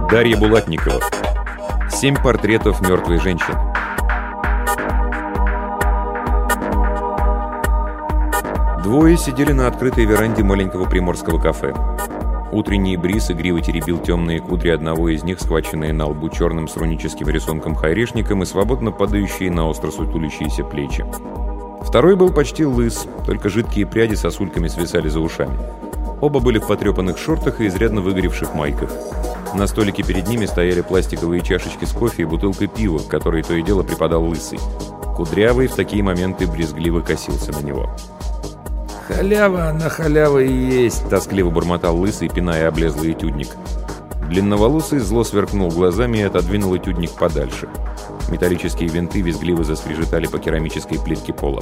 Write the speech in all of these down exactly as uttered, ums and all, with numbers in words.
Дарья Булатникова. Семь портретов мертвой женщины. Двое сидели на открытой веранде маленького приморского кафе. Утренний бриз игриво теребил темные кудри одного из них, схваченные на лбу черным с руническим рисунком хайрешником и свободно падающие на остро сутулящиеся плечи. Второй был почти лыс, только жидкие пряди сосульками свисали за ушами. Оба были в потрепанных шортах и изрядно выгоревших майках. На столике перед ними стояли пластиковые чашечки с кофе и бутылка пива, к которой то и дело припадал лысый. Кудрявый в такие моменты брезгливо косился на него. «Халява на халява и есть!» — тоскливо бормотал лысый, пиная облезлый этюдник. Длинноволосый зло сверкнул глазами и отодвинул этюдник подальше. Металлические винты визгливо заскрежетали по керамической плитке пола.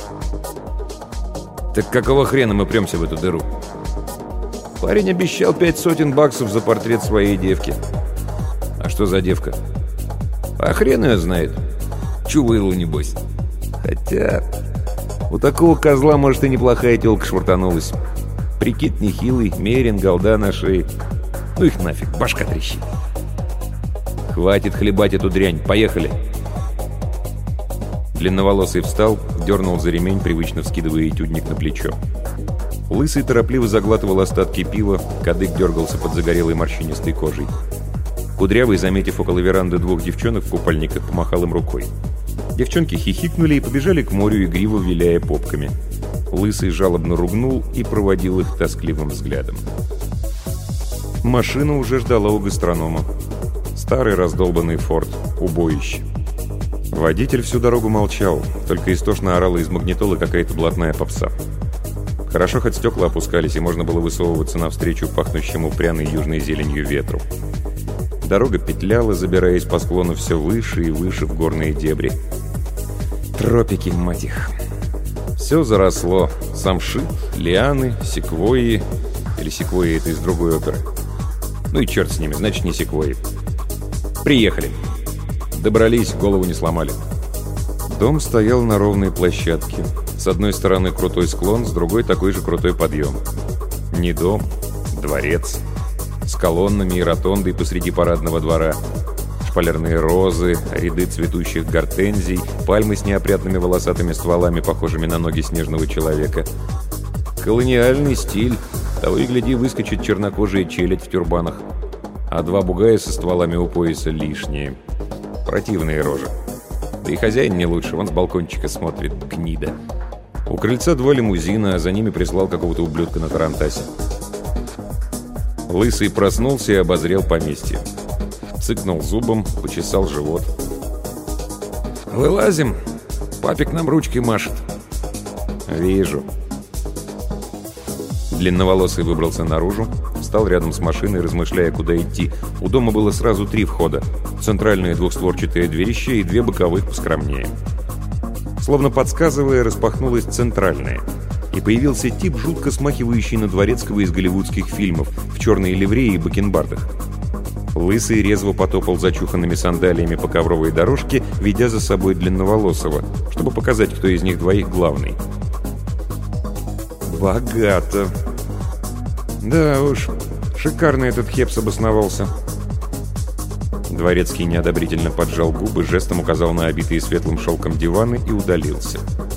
«Так какого хрена мы премся в эту дыру?» «Парень обещал пять сотен баксов за портрет своей девки». «А что за девка?» «А хрен ее знает. Чувырла, небось. Хотя... у такого козла, может, и неплохая тёлка швартанулась. Прикид нехилый, мерин, голда на шее. Ну их нафиг, башка трещит. Хватит хлебать эту дрянь, поехали!» Длинноволосый встал, дернул за ремень, привычно вскидывая этюдник на плечо. Лысый торопливо заглатывал остатки пива, кадык дергался под загорелой морщинистой кожей. Кудрявый, заметив около веранды двух девчонок в купальниках, помахал им рукой. Девчонки хихикнули и побежали к морю, игриво виляя попками. Лысый жалобно ругнул и проводил их тоскливым взглядом. Машина уже ждала у гастронома. Старый раздолбанный «Форд», убоище. Водитель всю дорогу молчал, только истошно орала из магнитолы какая-то блатная попса. Хорошо, хоть стекла опускались, и можно было высовываться навстречу пахнущему пряной южной зеленью ветру. Дорога петляла, забираясь по склону все выше и выше в горные дебри. Тропики, мать их. Все заросло. Самшит, лианы, секвойи. Или секвойи — это из другой оперы. Ну и черт с ними, значит, не секвойи. Приехали. Добрались, голову не сломали. Дом стоял на ровной площадке. С одной стороны крутой склон, с другой такой же крутой подъем. Не дом, дворец. С колоннами и ротондой посреди парадного двора. Шпалерные розы, ряды цветущих гортензий, пальмы с неопрятными волосатыми стволами, похожими на ноги снежного человека. Колониальный стиль. Того и гляди, выскочит чернокожая челядь в тюрбанах. А два бугая со стволами у пояса лишние. Противные рожи. Да и хозяин не лучше, он с балкончика смотрит, гнида. У крыльца два лимузина, а за ними прислал какого-то ублюдка на тарантасе. Лысый проснулся и обозрел поместье. Цыкнул зубом, почесал живот. «Вылазим. Папик нам ручкой машет». «Вижу». Длинноволосый выбрался наружу, встал рядом с машиной, размышляя, куда идти. У дома было сразу три входа. Центральное двухстворчатое дверище и две боковых поскромнее. Словно подсказывая, распахнулась центральная. И появился тип, жутко смахивающий на дворецкого из голливудских фильмов, в черной ливрее и бакенбардах. Лысый резво потопал зачуханными сандалиями по ковровой дорожке, ведя за собой Длинноволосого, чтобы показать, кто из них двоих главный. «Богато!» «Да уж, шикарно этот хепс обосновался». Дворецкий неодобрительно поджал губы, жестом указал на обитые светлым шелком диваны и удалился.